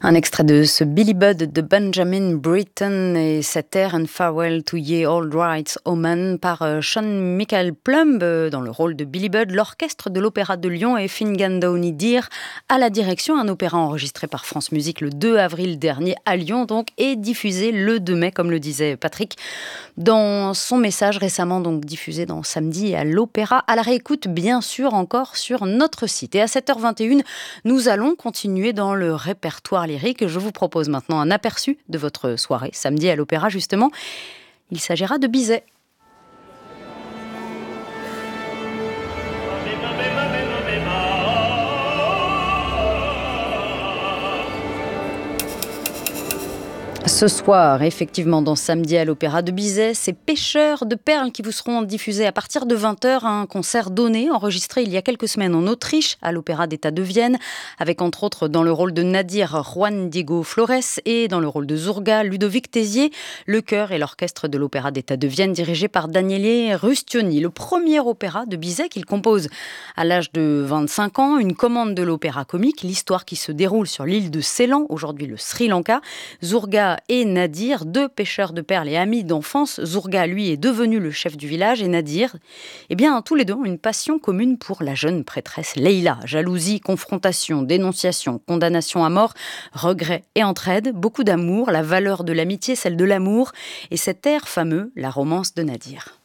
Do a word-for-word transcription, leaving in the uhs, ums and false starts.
Un extrait de ce Billy Budd de Benjamin Britten et cet air And Farewell to Ye Old Rights Omen par Sean Michael Plumb dans le rôle de Billy Budd, l'orchestre de l'Opéra de Lyon et Finnegan Downey Dear à la direction, un opéra enregistré par France Musique le deux avril dernier à Lyon donc et diffusé le deux mai comme le disait Patrick dans son message récemment donc diffusé dans Samedi à l'Opéra, à la réécoute bien sûr encore sur notre site. Et à sept heures vingt et une, nous allons continuer dans le répertoire lyrique. Je vous propose maintenant un aperçu de votre soirée samedi à l'Opéra justement. Il s'agira de Bizet. Ce soir, effectivement, dans Samedi à l'Opéra de Bizet, c'est Pêcheurs de perles qui vous seront diffusés à partir de vingt heures, un concert donné, enregistré il y a quelques semaines en Autriche, à l'Opéra d'État de Vienne, avec entre autres dans le rôle de Nadir, Juan Diego Flores et dans le rôle de Zurga, Ludovic Tézier, le chœur et l'orchestre de l'Opéra d'État de Vienne dirigé par Daniele Rustioni. Le premier opéra de Bizet qu'il compose à l'âge de vingt-cinq ans, une commande de l'opéra comique, l'histoire qui se déroule sur l'île de Ceylan, aujourd'hui le Sri Lanka. Zurga et Nadir, deux pêcheurs de perles et amis d'enfance. Zurga, lui, est devenu le chef du village et Nadir, eh bien, tous les deux ont une passion commune pour la jeune prêtresse Leïla. Jalousie, confrontation, dénonciation, condamnation à mort, regret et entraide, beaucoup d'amour, la valeur de l'amitié, celle de l'amour et cet air fameux, la romance de Nadir.